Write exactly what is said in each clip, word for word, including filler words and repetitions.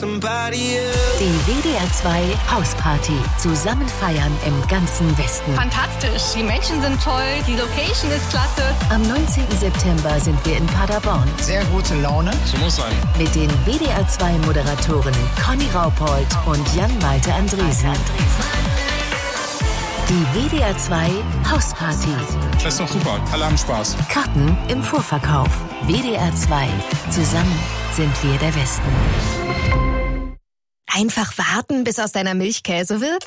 Die W D R zwei Hausparty. Zusammen feiern im ganzen Westen. Fantastisch. Die Menschen sind toll. Die Location ist klasse. Am neunzehnten September sind wir in Paderborn. Sehr gute Laune. So muss sein. Mit den W D R zwei Moderatoren Conny Raupold und Jan-Malte Andresen. Die W D R zwei Hausparty. Das ist doch super. Alle haben Spaß. Karten im Vorverkauf. W D R zwei. Zusammen sind wir der Westen. Einfach warten, bis aus deiner Milch Käse wird?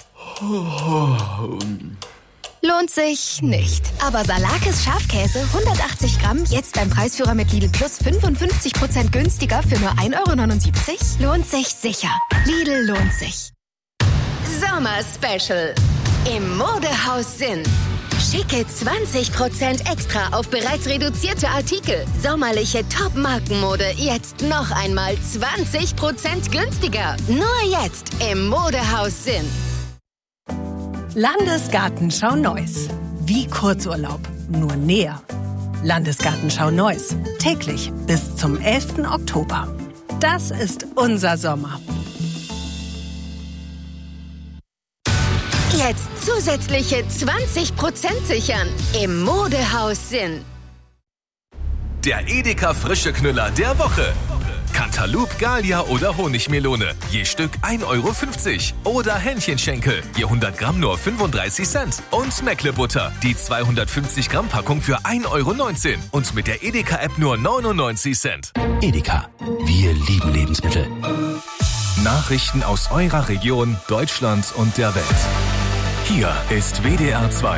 Lohnt sich nicht. Aber Salakis Schafkäse hundertachtzig Gramm jetzt beim Preisführer mit Lidl Plus fünfundfünfzig Prozent günstiger für nur ein Euro neunundsiebzig? Lohnt sich sicher. Lidl lohnt sich. Sommer Special. Im Modehaus Sinn. Schicke zwanzig Prozent extra auf bereits reduzierte Artikel. Sommerliche Top-Markenmode jetzt noch einmal zwanzig Prozent günstiger. Nur jetzt im Modehaus Sinn. Landesgartenschau Neuss. Wie Kurzurlaub, nur näher. Landesgartenschau Neuss. Täglich bis zum elften Oktober. Das ist unser Sommer. Jetzt zusätzliche zwanzig Prozent sichern im Modehaus Sinn. Der Edeka frische Knüller der Woche. Cantaloupe, Gallia oder Honigmelone. Je Stück ein Euro fünfzig. Oder Hähnchenschenkel. Je hundert Gramm nur fünfunddreißig Cent. Und Meckle-Butter. Die zweihundertfünfzig Gramm Packung für ein Euro neunzehn. Und mit der Edeka-App nur neunundneunzig Cent. Edeka. Wir lieben Lebensmittel. Nachrichten aus eurer Region, Deutschland und der Welt. Hier ist W D R zwei.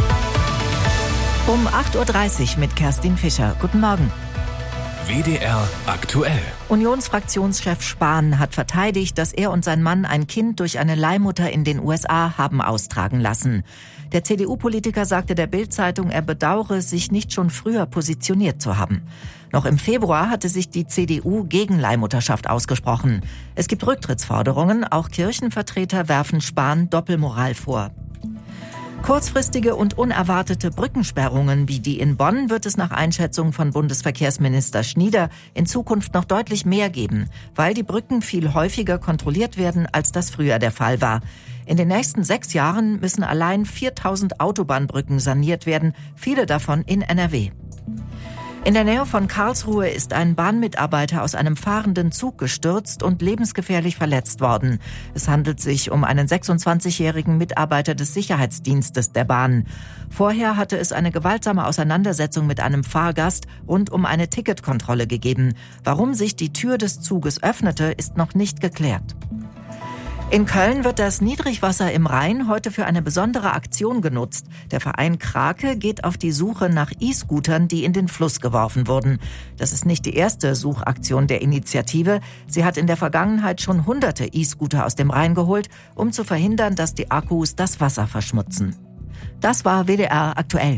Um acht Uhr dreißig mit Kerstin Fischer. Guten Morgen. W D R aktuell. Unionsfraktionschef Spahn hat verteidigt, dass er und sein Mann ein Kind durch eine Leihmutter in den U S A haben austragen lassen. Der C D U-Politiker sagte der Bild-Zeitung, er bedauere, sich nicht schon früher positioniert zu haben. Noch im Februar hatte sich die C D U gegen Leihmutterschaft ausgesprochen. Es gibt Rücktrittsforderungen, auch Kirchenvertreter werfen Spahn Doppelmoral vor. Kurzfristige und unerwartete Brückensperrungen wie die in Bonn wird es nach Einschätzung von Bundesverkehrsminister Schnieder in Zukunft noch deutlich mehr geben, weil die Brücken viel häufiger kontrolliert werden, als das früher der Fall war. In den nächsten sechs Jahren müssen allein viertausend Autobahnbrücken saniert werden, viele davon in N R W. In der Nähe von Karlsruhe ist ein Bahnmitarbeiter aus einem fahrenden Zug gestürzt und lebensgefährlich verletzt worden. Es handelt sich um einen sechsundzwanzigjährigen Mitarbeiter des Sicherheitsdienstes der Bahn. Vorher hatte es eine gewaltsame Auseinandersetzung mit einem Fahrgast rund um eine Ticketkontrolle gegeben. Warum sich die Tür des Zuges öffnete, ist noch nicht geklärt. In Köln wird das Niedrigwasser im Rhein heute für eine besondere Aktion genutzt. Der Verein Krake geht auf die Suche nach E-Scootern, die in den Fluss geworfen wurden. Das ist nicht die erste Suchaktion der Initiative. Sie hat in der Vergangenheit schon hunderte E-Scooter aus dem Rhein geholt, um zu verhindern, dass die Akkus das Wasser verschmutzen. Das war W D R aktuell.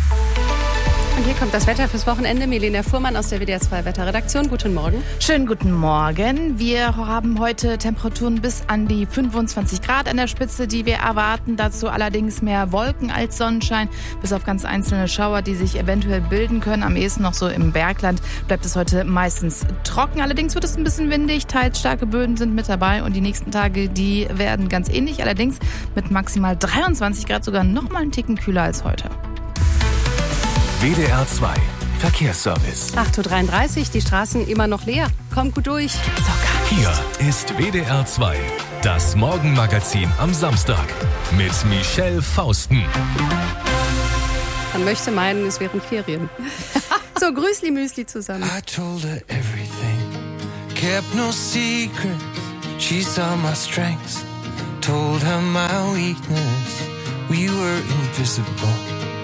Und hier kommt das Wetter fürs Wochenende. Milena Fuhrmann aus der W D R zwei Wetterredaktion. Guten Morgen. Schönen guten Morgen. Wir haben heute Temperaturen bis an die fünfundzwanzig Grad an der Spitze, die wir erwarten. Dazu allerdings mehr Wolken als Sonnenschein, bis auf ganz einzelne Schauer, die sich eventuell bilden können. Am ehesten noch so im Bergland bleibt es heute meistens trocken. Allerdings wird es ein bisschen windig. Teils starke Böen sind mit dabei. Und die nächsten Tage, die werden ganz ähnlich. Allerdings mit maximal dreiundzwanzig Grad sogar noch mal einen Ticken kühler als heute. W D R zwei Verkehrsservice. acht Uhr dreiunddreißig, die Straßen immer noch leer. Kommt gut durch. Hier ist W D R zwei, das Morgenmagazin am Samstag mit Michelle Fausten. Man möchte meinen, es wären Ferien. So, Grüßli Müsli zusammen. I told her everything, kept no secret. She saw my strengths, told her my weakness. We were invisible.